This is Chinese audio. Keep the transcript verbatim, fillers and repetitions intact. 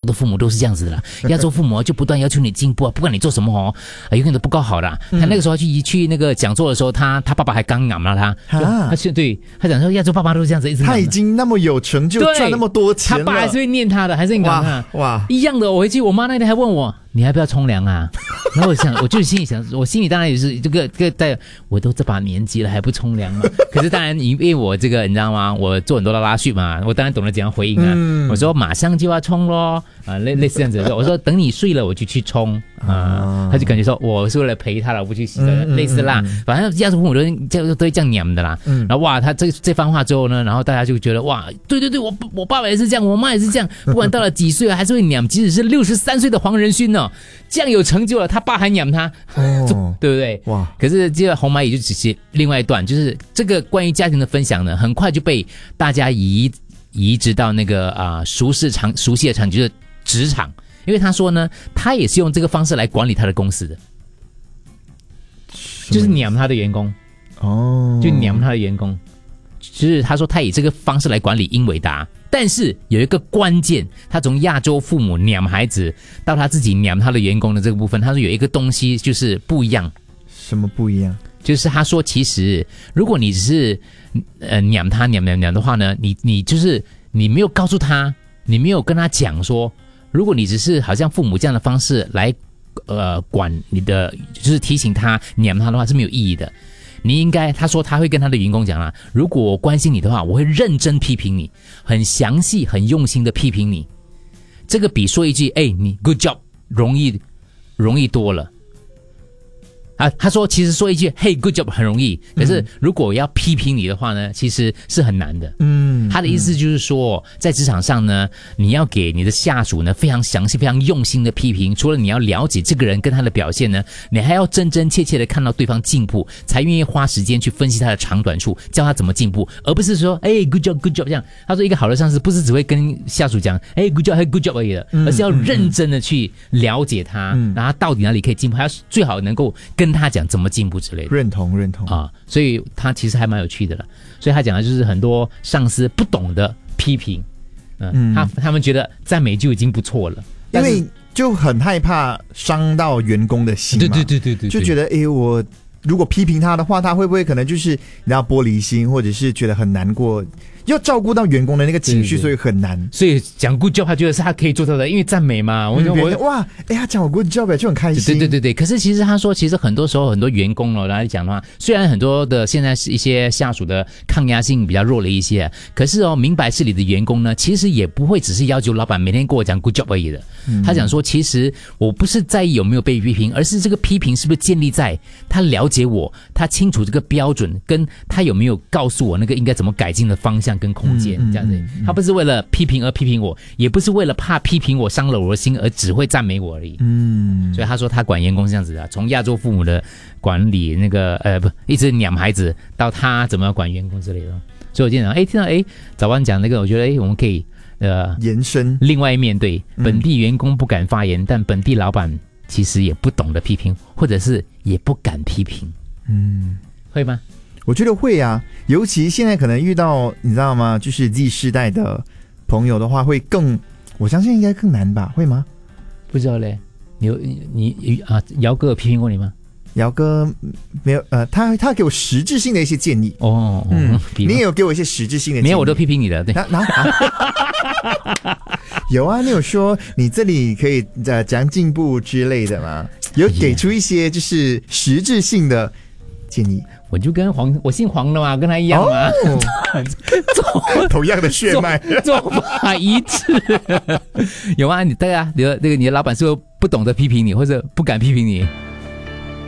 的父母都是这样子的啦。亚洲父母就不断要求你进步啊，不管你做什么哦，呃、永远都不够好的。他那个时候去去那个讲座的时候，他他爸爸还刚养了他，啊、他是对他讲说亚洲爸爸都是这样子，一直他已经那么有成就，赚那么多钱了， 他爸还是会念他的，还是很感哇哇一样的。我回去，我妈那天还问我。你要不要冲凉啊？然后我想，我就心里想，我心里当然也是这个这个在，我都这把年纪了还不冲凉嘛？可是当然，因为我这个你知道吗？我做很多的拉续嘛，我当然懂得怎样回应啊。嗯、我说马上就要冲咯，啊，类类似这样子。我说等你睡了我就去冲啊。他就感觉说我是为了陪他老婆去洗澡，嗯、类似啦。嗯、反正亚洲父母都都都会这样娘的啦。嗯、然后哇，他这这番话之后呢，然后大家就觉得哇，对对对，我我爸爸也是这样，我妈也是这样，不管到了几岁还是会娘，即使是六十三岁的黄仁勋呢。这样有成就了，他爸还养他，哦、对不对？哇！可是这个红蚂蚁就只是另外一段，就是这个关于家庭的分享呢，很快就被大家移移植到那个啊、呃、熟悉场熟悉的场，就是职场，因为他说呢，他也是用这个方式来管理他的公司的，就是养他的员工哦，就养他的员工，就是他说他以这个方式来管理英伟达。但是有一个关键，他从亚洲父母养孩子到他自己养他的员工的这个部分，他说有一个东西就是不一样。 什么不一样？ 就是他说，其实如果你只是呃养他养养养的话呢，你你就是你没有告诉他，你没有跟他讲说，如果你只是好像父母这样的方式来呃管你的，就是提醒他养他的话是没有意义的。你应该，他说他会跟他的员工讲啦，如果我关心你的话，我会认真批评你，很详细、很用心的批评你。这个比说一句"哎，你 good job" 容易容易多了。啊，他说其实说一句 "Hey good job" 很容易，可是如果要批评你的话呢，其实是很难的。嗯，他的意思就是说，在职场上呢，你要给你的下属呢非常详细、非常用心的批评。除了你要了解这个人跟他的表现呢，你还要真真切切的看到对方进步，才愿意花时间去分析他的长短处，教他怎么进步，而不是说哎 good job good job 这样。他说一个好的上司不是只会跟下属讲哎 good job 还 good job 而已的，而是要认真的去了解他，然后他到底哪里可以进步，还要最好能够跟他讲怎么进步之类的。 认同认同啊，所以他其实还蛮有趣的了。所以他讲的就是很多上司不懂得批评，嗯，嗯他他们觉得赞美就已经不错了， 因为就很害怕伤到员工的心嘛。 对对对对 对, 对， 就觉得哎，我如果批评他的话，他会不会可能就是你知道玻璃心，或者是觉得很难过。要照顾到员工的那个情绪，所以很难。 所以讲 good job， 他觉得是他可以做到的，因为赞美嘛。我、 嗯、我哇，哎，他讲我 good job 就很开心。 对对对对。可是其实他说，其实很多时候很多员工哦来讲的话，虽然很多的现在是一些下属的抗压性比较弱了一些，可是哦，明白事理的员工呢，其实也不会只是要求老板每天跟我讲 good job 而已的。嗯、他讲说，其实我不是在意有没有被批评，而是这个批评是不是建立在他了解我，他清楚这个标准，跟他有没有告诉我那个应该怎么改进的方向跟空间。嗯这样子，他不是为了批评而批评我，也不是为了怕批评我伤了我的心而只会赞美我而已。嗯，所以他说他管员工是这样子的，从亚洲父母的管理那个呃不一直养孩子到他怎么样管员工之类的。所以我经常哎听到哎早安讲那个，我觉得哎我们可以呃延伸另外一面对本地员工不敢发言，嗯、但本地老板其实也不懂得批评，或者是也不敢批评。嗯，会吗？ 我觉得会啊，尤其现在可能遇到你知道吗？就是 Z 世代的朋友的话，会更，我相信应该更难吧？会吗？ 不知道嘞，你你你啊，姚哥有批评过你吗？ 姚哥没有，呃，他他给我实质性的一些建议哦， 嗯，你也有给我一些实质性的建议， 没有，我都批评你的，对， 那那、啊、有啊，你有说你这里可以呃讲进步之类的吗？有给出一些就是实质性的建议。 我就跟黄，我姓黄的嘛，跟他一样嘛， 哦、同样的血脉， 做法一致。有啊，你对啊，你的那个你的老板是不是不懂得批评你，或者不敢批评你？